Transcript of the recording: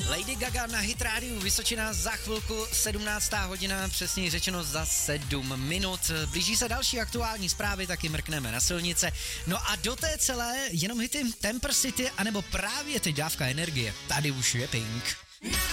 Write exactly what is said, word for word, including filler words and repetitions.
Lady Gaga na Hit Radio Vysočina za chvilku, sedmnáctá hodina, přesněji řečeno za sedm minut. Blíží se další aktuální zprávy, taky mrkneme na silnice. No a do té celé jenom hity Temper City, anebo právě teď dávka energie. Tady už je Pink.